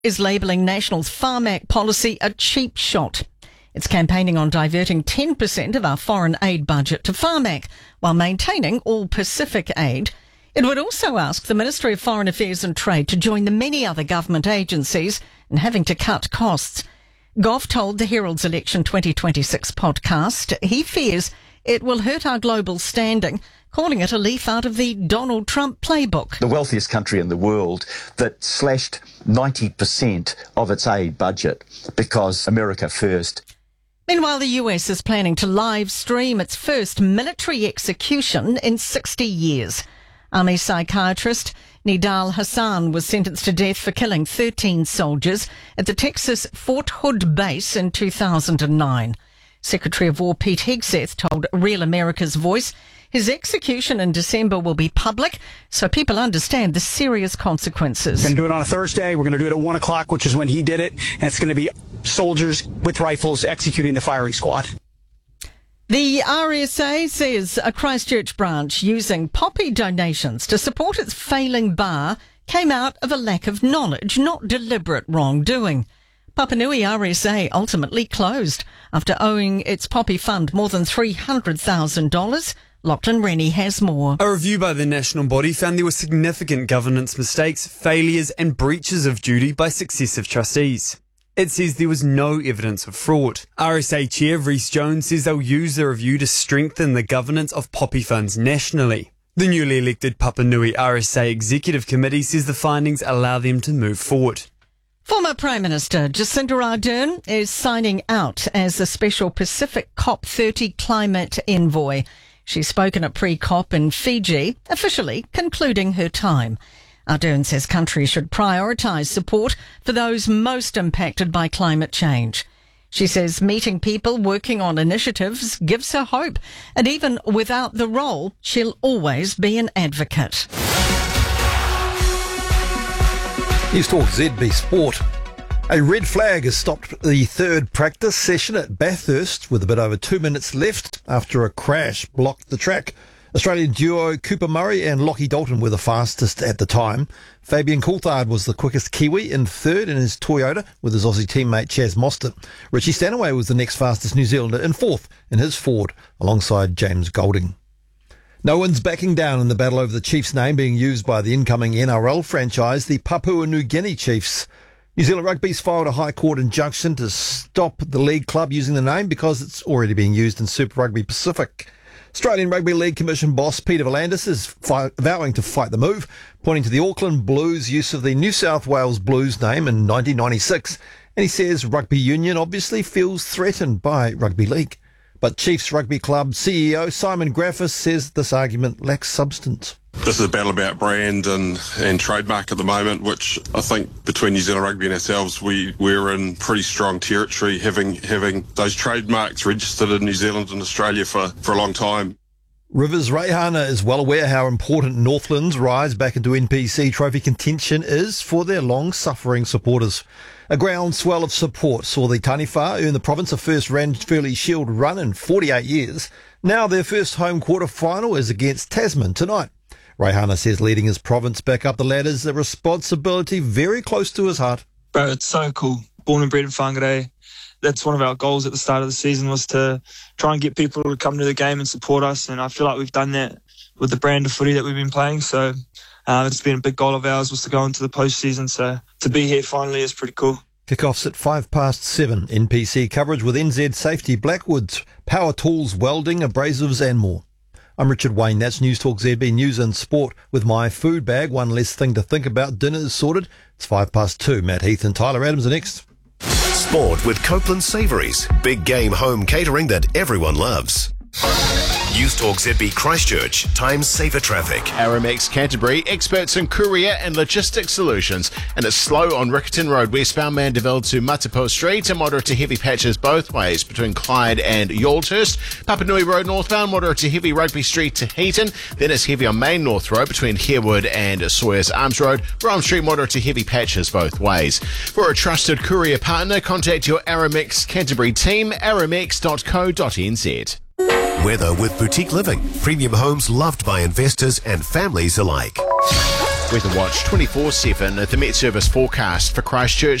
is labelling National's Pharmac policy a cheap shot. It's campaigning on diverting 10% of our foreign aid budget to Pharmac while maintaining all Pacific aid. It would also ask the Ministry of Foreign Affairs and Trade to join the many other government agencies in having to cut costs. Gough told the Herald's Election 2026 podcast he fears it will hurt our global standing, calling it a leaf out of the Donald Trump playbook. The wealthiest country in the world that slashed 90% of its aid budget because America first. Meanwhile, the US is planning to live stream its first military execution in 60 years. Army psychiatrist Nidal Hassan was sentenced to death for killing 13 soldiers at the Texas Fort Hood base in 2009. Secretary of War Pete Hegseth told Real America's Voice his execution in December will be public, so people understand the serious consequences. We're going to do it on a Thursday. We're going to do it at 1 o'clock, which is when he did it. And it's going to be soldiers with rifles executing the firing squad. The RSA says a Christchurch branch using poppy donations to support its failing bar came out of a lack of knowledge, not deliberate wrongdoing. Papanui RSA ultimately closed after owing its poppy fund more than $300,000. Lachlan Rennie has more. A review by the national body found there were significant governance mistakes, failures and breaches of duty by successive trustees. It says there was no evidence of fraud. RSA Chair Rhys Jones says they'll use the review to strengthen the governance of poppy funds nationally. The newly elected Papanui RSA Executive Committee says the findings allow them to move forward. Former Prime Minister Jacinda Ardern is signing out as the special Pacific COP30 climate envoy. She's spoken at pre-COP in Fiji, officially concluding her time. Ardern says countries should prioritise support for those most impacted by climate change. She says meeting people working on initiatives gives her hope, and even without the role, she'll always be an advocate. News Talk ZB Sport. A red flag has stopped the third practice session at Bathurst with a bit over 2 minutes left after a crash blocked the track. Australian duo Cooper Murray and Lockie Dalton were the fastest at the time. Fabian Coulthard was the quickest Kiwi in third in his Toyota with his Aussie teammate Chaz Mostert. Richie Stanaway was the next fastest New Zealander in fourth in his Ford alongside James Golding. No one's backing down in the battle over the Chiefs name being used by the incoming NRL franchise, the Papua New Guinea Chiefs. New Zealand Rugby's filed a High Court injunction to stop the league club using the name because it's already being used in Super Rugby Pacific. Australian Rugby League Commission boss Peter V'landys is vowing to fight the move, pointing to the Auckland Blues' use of the New South Wales Blues name in 1996. And he says Rugby Union obviously feels threatened by Rugby League. But Chiefs Rugby Club CEO Simon Graffis says this argument lacks substance. This is a battle about brand and trademark at the moment, which I think between New Zealand Rugby and ourselves, we're in pretty strong territory, having those trademarks registered in New Zealand and Australia for a long time. Rivers Reihana is well aware how important Northland's rise back into NPC trophy contention is for their long-suffering supporters. A groundswell of support saw the Taniwha earn the province a first Ranfurly Shield run in 48 years. Now their first home quarter-final is against Tasman tonight. Reihana says leading his province back up the ladder is a responsibility very close to his heart. Bro, it's so cool. Born and bred in Whangarei. That's one of our goals at the start of the season, was to try and get people to come to the game and support us, and I feel like we've done that with the brand of footy that we've been playing. So it's been a big goal of ours, was to go into the postseason. So to be here finally is pretty cool. Kickoffs at 7:05. NPC coverage with NZ Safety, Blackwoods, Power Tools, Welding, Abrasives and more. I'm Richard Wayne. That's News Talk ZB News and Sport with my food bag. One less thing to think about. Dinner is sorted. It's 2:05. Matt Heath and Tyler Adams are next. Sport with Copeland Savouries. Big game home catering that everyone loves. News Talk ZB Christchurch. Time saver traffic. Aramex Canterbury, experts in courier and logistics solutions. And it's slow on Riccarton Road, westbound Mandeville to Matapo Street, and moderate to heavy patches both ways between Clyde and Yaldhurst. Papanui Road northbound, moderate to heavy Rugby Street to Heaton. Then it's heavy on Main North Road between Harewood and Sawyers Arms Road. Rome Street, moderate to heavy patches both ways. For a trusted courier partner, contact your Aramex Canterbury team, aramex.co.nz. Weather with Boutique Living. Premium homes loved by investors and families alike. Weather Watch 24/7 at the Met Service forecast for Christchurch.